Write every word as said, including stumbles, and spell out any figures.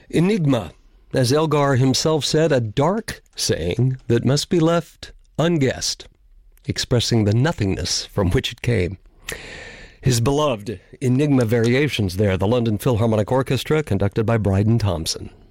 Enigma, as Elgar himself said, a dark saying that must be left unguessed, expressing the nothingness from which it came. His beloved Enigma Variations there, the London Philharmonic Orchestra, conducted by Bryden Thompson.